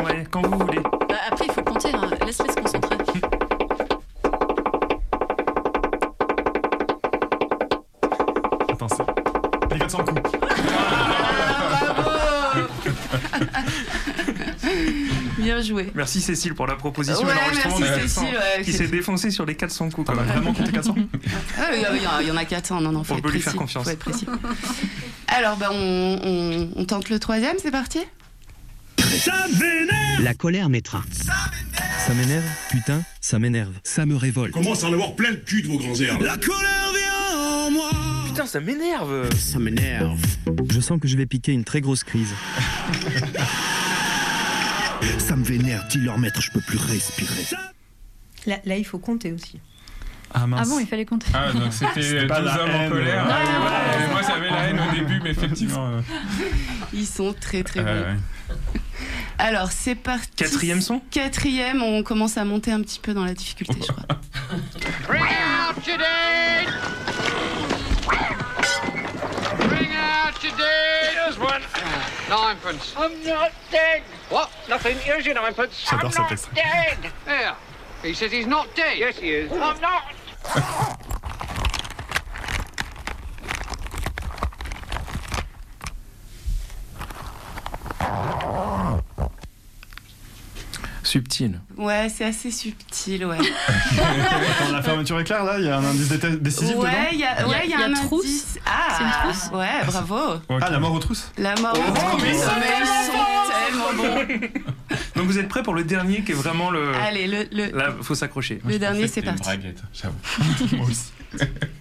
Ouais, quand vous voulez. Bah, après, il faut compter, hein. Laisse-les se concentrer. Attends, c'est... Les 400 coups. Bien joué. Merci Cécile pour la proposition Ouais, et l'enregistrement merci des 400, Cécile, ouais, qui s'est défoncé sur les 400 coups quand T'en as même. vraiment compté 400? Il y en a 400, non, faut On être peut lui précis. faire confiance. Faut être précis. Alors, on tente le troisième, c'est parti. La colère mettra. Ça m'énerve, putain, ça m'énerve, ça me révolte. Commence à en avoir plein le cul de vos grands airs. La colère vient en moi. Putain, ça m'énerve. Ça m'énerve. Je sens que je vais piquer une très grosse crise. Ça me vénère, dis leur maître, je peux plus respirer. Là, il faut compter aussi. Ah mince. Ah bon, il fallait compter. Ah, donc c'était 12 pas la hommes en haine, colère. ouais. Ouais, moi, j'avais la haine au début, mais effectivement. Ils sont très très bons. ouais. Alors, c'est parti. Quatrième son. Quatrième, on commence à monter un petit peu dans la difficulté, je crois. Bring out your dead! Bring out your dead! Here's one. Ninepence. I'm not dead. What? Nothing. Here's your ninepence. J'adore I'm cet not extrait. dead. There. He says he's not dead. Yes, he is. I'm not. Subtil. Ouais, c'est assez subtil, ouais. Dans la fermeture éclair, là, il y a un indice décisif dedans. Ouais, il y a Il y a un trousse. indice. Ah, C'est une trousse. Ouais, bravo. Ah, la mort aux trousses. La mort. oui, mais ça ils sont tellement bons. Donc vous êtes prêts pour le dernier qui est vraiment le... Allez, Là, faut s'accrocher. le dernier, c'est C'était une parti. braguette, j'avoue. Moi aussi.